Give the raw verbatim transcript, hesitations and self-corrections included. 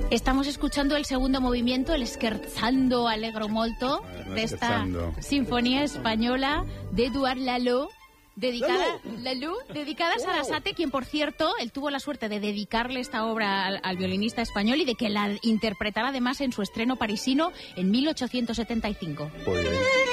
Estamos escuchando el segundo movimiento, el Scherzando Allegro Molto, de esta sinfonía española de Édouard Lalo, dedicada, Lalo, dedicada a Sarasate, quien, por cierto, él tuvo la suerte de dedicarle esta obra al, al violinista español y de que la interpretara además en su estreno parisino en mil ochocientos setenta y cinco. Muy bien.